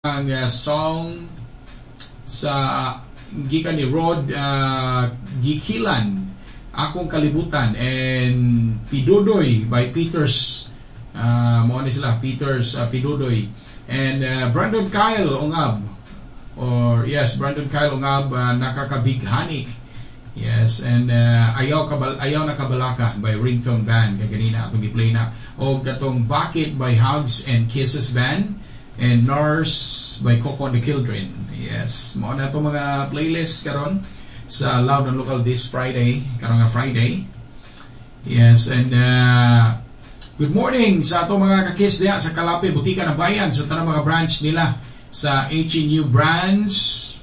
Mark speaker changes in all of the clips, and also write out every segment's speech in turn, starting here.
Speaker 1: ang song sa gikan ni Rod Gikilan, Akong Kalibutan, and Pidudoy by Peters, mo ni sila Peters, Pidudoy, and Brandon Kyle Ungab, Brandon Kyle Ungab, Nakakabighani, and Ayaw na Kabalaka by Ringtone Band, kaganina atong i-play na, o katong Bakit by Hugs and Kisses Band, and Nurse by Coco and the Children. Yes, mao na itong mga playlist karon sa Loud and Local this Friday, karong nga Friday. Yes, and good morning sa atong mga kakis diya sa Kalape, Butika ng Bayan, sa tanang mga branch nila sa HNU branch,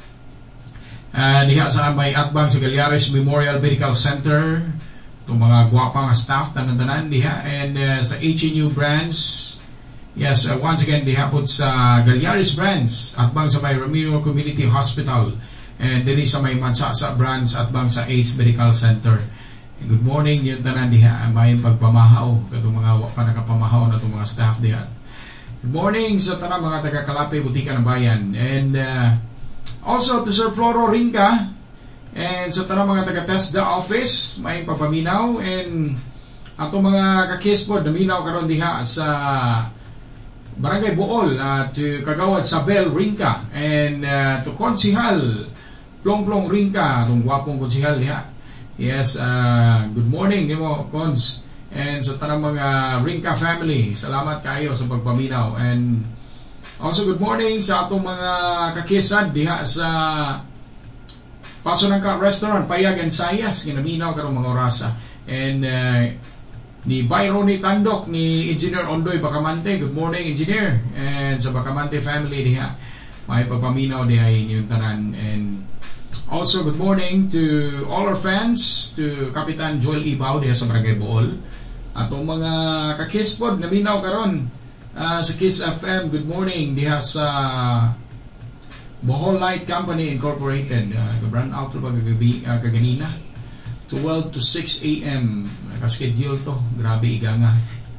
Speaker 1: diha sa may atbang sa Galyares Memorial Medical Center, itong mga gwapang staff tanan-tanan diha, and sa HNU branch. Yes, once again, dihapot sa Galyares branch at bang sa may Ramiro Community Hospital, and diri sa may Mansasa branch at bang sa ACE Medical Center. Good morning, yun tanan diha, may pagpamahaw, katong mga wapa nakapamahaw na itong mga staff diha. Good morning sa tanang mga taga-Kalape, Butika ng Bayan, and also to Sir Floro Rinca, and sa tanang mga taga-TESDA office, may papaminaw, and atong mga kakis po, naminaw karon diha sa Barangay Bool, to Kagawad Sabel Rinca, and to Konsihal Plong Rinca, itong gwapong konsihal niya. Yes, good morning nimo Cons, and sa tanang mga Rinca family, salamat kayo sa pagpaminaw, and also good morning sa atong mga kakisad diha sa Paso ng Restaurant, Payag and Sayas, ginaminaw karong mga orasa, and ni Byron Tandok, ni Engineer Ondoy Bacamante. Good morning, Engineer, and sa Bacamante family diha, may papaminaw diha inyong tanan. And also good morning to all our fans, to Kapitan Joel Ibaw diha sa Barangay Bool, atong mga kakispod naminaw karon sa Kiss FM. Good morning diha sa Bohol Light Company Incorporated, brand out pa kaganina 12 to 6 a.m. Nakaschedule to. Grabe iganga.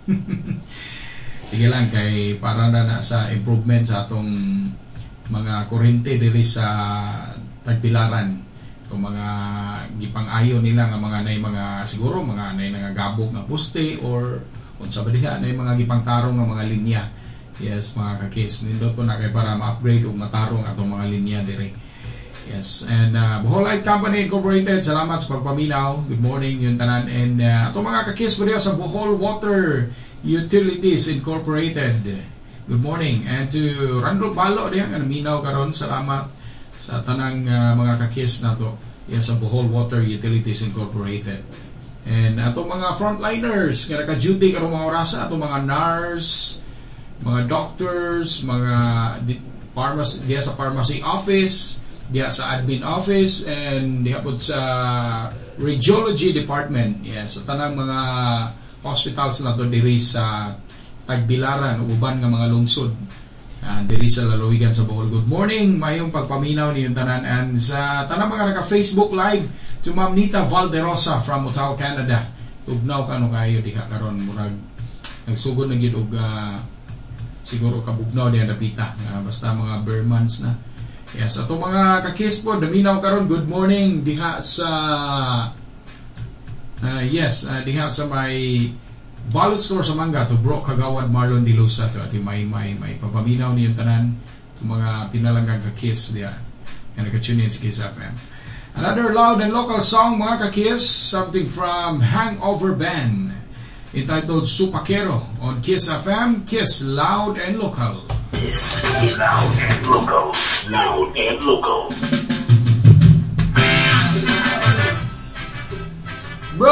Speaker 1: Sige lang, kay para na sa improvement sa atong mga kurente diri sa Tagbilaran. Itong mga gipang-ayo nila nga mga nay mga siguro mga nay nagagabog nga poste, or unsa ba diha nay mga gipang-tarong nga mga linya. Yes, mga kakis, nindot ko na kay para ma-upgrade o matarong atong mga linya diri. Yes, and Bohol Light Company Incorporated, salamat sa pagpaminaw. Good morning yung tanan, and atong mga kakis po sa Bohol Water Utilities Incorporated, good morning. And to Randall Balo diyan nga naminaw karon, salamat sa tanang mga kakis nato sa Bohol Water Utilities Incorporated. And atong mga frontliners nga naka-duty karong mga orasa, atong mga nurse, mga doctors, mga pharmacy diya sa pharmacy office, diha sa admin office, and diha po sa radiology department. Yes, sa tanang mga hospitals na to diri sa Tagbilaran, uban nga mga lungsod diri sa lalawigan sa Bohol. Good morning, mayong pagpaminaw niyong tanan, and sa tanang mga naka-Facebook live, to Ma'am Nita Valderosa from Ottawa, Canada. Tugnaw kano kayo diha karon, murag nagsugod na gid og siguro kabugnaw diha napita, basta mga bare months na. Yes, ato mga kakis po, daminaw karon, good morning diha sa diha sa may Balot Store sa Manga, to Bro Kagawad Marlon Dilusa, to ati may papaminaw niyong tanan, to mga pinalanggang kakis diha and naka-tune in sa Kiss FM. Another loud and local song, mga kakis, something from Hangover Band, entitled Supakero, on Kiss FM. Kiss Loud and Local.
Speaker 2: This is Loud and Local. Loud and Local.
Speaker 1: Bro!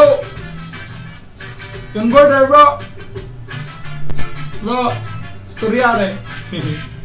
Speaker 1: Converter, bro! Bro! Storyare.